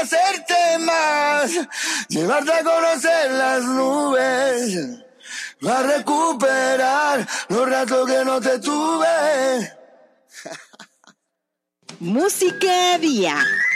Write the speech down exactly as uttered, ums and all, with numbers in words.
Hacerte más, llevarte a conocer las nubes, a recuperar los ratos que no te tuve. Música Día.